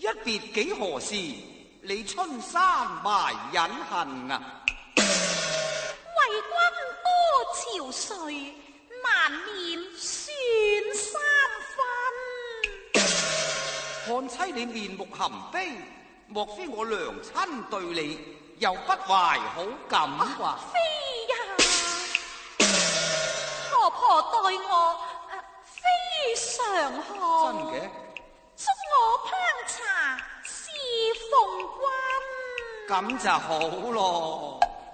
一別幾何時？你春山埋隱恨啊！ 為君多憔悴，難免損三分。 看妻你面目含悲，莫非我娘親對你又不懷好感啩？ 非呀，婆婆待我非常好。 真嘅？ 祝我烹茶侍奉君。 咁就好咯。